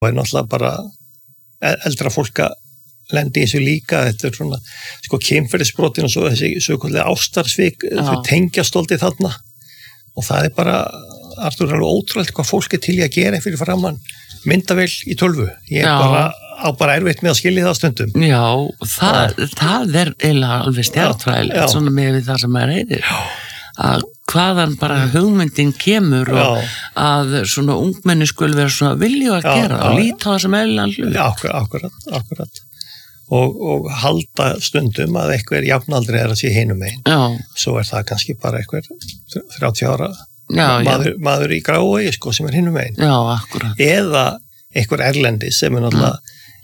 er náttúrulega bara eldra fólk að lendi í þessu líka, þetta svona kynferðisbrotin og svo þessi svokallaða ástarsvik, þau tengjast stoltið þarna og það er bara Artur alveg ótrúlega hvað fólk til í að gera fyrir framann myndavél í tölvu. Ég bara erfitt með að skilja það stundum. Já, það er eiginlega alveg stjartfræðilegt svona með við það sem maður heyrir. Að hvaðan bara hugmyndin kemur og að svona ungmenni skul vera svona vilju að gera og líta það sem eiginlega hlut. Já, akkurat. Og halda stundum að eitthvað jafnaldri að sé hinum einn. Já. Svo það kannski bara eitthvað 30 ára maður í grái sem hinum einn. Já, akkurat. Eða eitthvað erlendi sem náttúrulega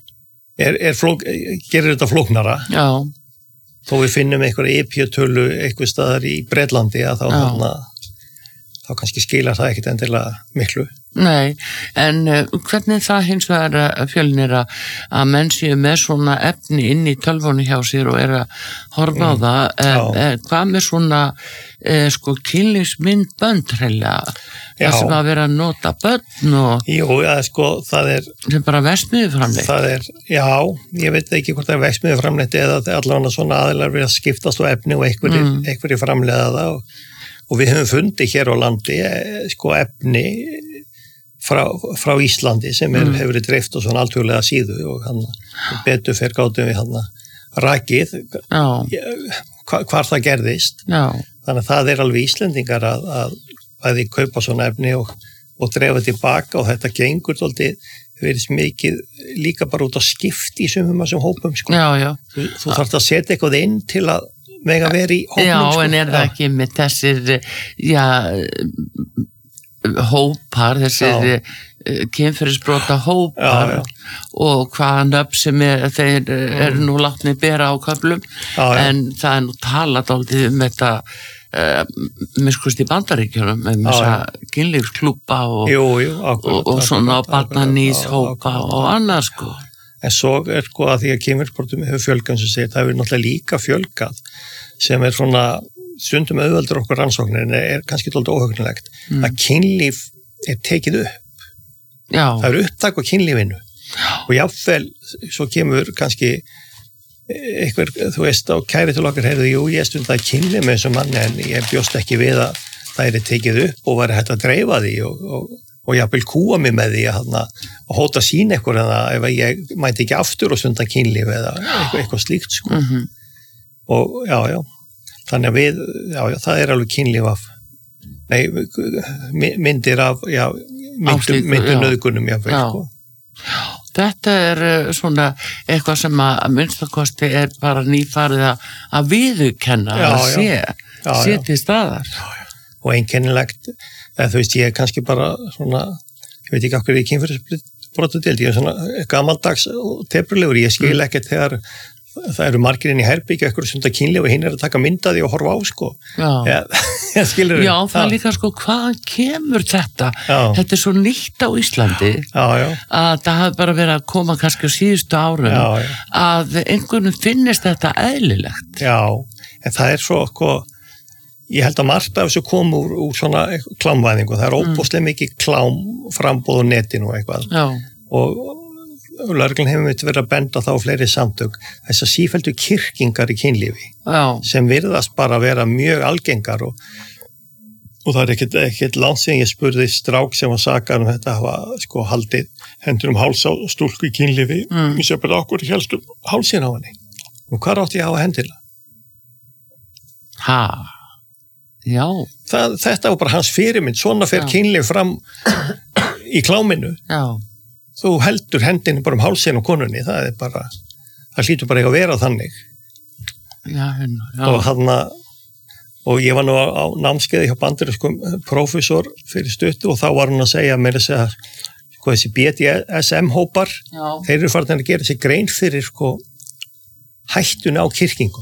gerir þetta flóknara. Já. Þó við finnum eitthvað IP-tölu eitthvað staðar í Bretlandi að þá kannski skilar það ekkit endilega miklu. Nei, en hvernig það hins vegar Fjölnir að menn séu með svona efni inn í tölvunni hjá sér og að horfa á það, hvað með svona kynlífsmyndbönd hreinlega, það sem að vera að nota börn og Jú, það sem bara verksmiðju framleitt. Ég veit ekki hvort það verksmiðju framleitt eða allavega svona aðilar við að skiptast á efni og einhverjir framleiða það og við höfum fundið hér á landi efni frá Íslandi sem hefur verið dreift á svona alþjóðlega síðu og betur fyrir gátum við rakið hvar það gerðist. Þannig að það alveg Íslendingar að kaupa svona efni og dreifa tilbaka og þetta gengur þóttið verið mikið líka bara út á skipti í sumum þessum hópum. Þú þarft að setja eitthvað inn til að mega verið í hópum. Já, en það ekki með þessir hópar, þessir kynferðisbrota hópar og hvaða nöfn sem þeir nú látnir bera á köflum en það nú talað aldrei þetta miskust í Bandaríkjunum þessa kynlífsklúbba og svona barnanýshópa og annað En svo að því að kynferðisbrotum hefur fjölgað sem segir, það hefur náttúrulega líka fjölgað sem svona stundum auðveldur okkur rannsóknir en kannski dálítið óhugnilegt að kynlíf tekið upp. Það upptak á kynlífinu og jáfnvel svo kemur kannski eitthvað, þú veist, á kæri til okkar heyrðu, ég stundaði kynlíf með þessum manni en ég bjóst ekki við að það tekið upp og væri hægt að dreifa því og jafnvel kúa mig með því að hóta sín eitthvað ef ég mæti ekki aftur og stunda kynlíf eða eitthvað slíkt og þannig að það alveg kynlíf af myndir af myndir nauðgunum Þetta svona eitthvað sem að minnstakosti bara nýfarið að viðurkenna að sé til staðar og einkennilegt þú veist ég kannski bara svona ég veit ekki okkur í kynferðisbrotadeild ég svona gamaldags og teprulegur ég skil ekkert þegar það eru margir inn í herbyggja eitthvað sunda kynlíf og hinn að taka myndaði og horfa á Já, það líka hvaðan kemur þetta þetta svo nýtt á Íslandi að það hafi bara verið að koma kannski á síðustu árum að einhvernum finnist þetta eðlilegt en það svo ég held að margt af þessu kom úr svona klámvæðingu, það óbúslega mikið klám frambóð á netinu og eitthvað og lögreglan hefur verið að benda þá fleiri samtök þessar sífelldu kyrkingar í kynlífi sem virðast bara vera mjög algengar og það ekkert langt síðan ég spurði strák sem var sakar þetta hafa haldið hendur háls á stúlku í kynlífi ég sé bara okkur helstum hálsinn á henni og hvað átti ég að hafa hendina? Já Þetta var bara hans fyrirmynd svona fer kynlíf fram í kláminu þú heldur hendinu bara hálsinn á konunni, það hlýtur bara ekki að vera þannig. Og ég var nú á námskeiði hjá bandarískum prófessor fyrir stuttu og þá var hann að segja mér þessi BDSM-hópar, þeir eru farin að gera sér grein fyrir hættuna á kyrkingum.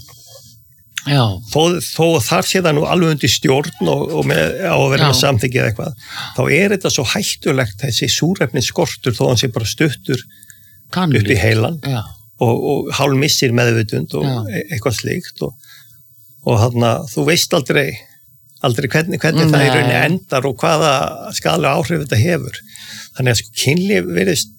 Þó þar sé það nú alveg undir stjórn og á að vera með samþykki eða eitthvað þá þetta svo hættulegt þessi súrefnisskortur þó hann sé bara stuttur upp í heilan og hálf missir meðvitund og eitthvað slíkt og þú veist aldrei hvernig það í rauninni endar og hvaða skaðlega áhrif þetta hefur þannig að kynlíf virðist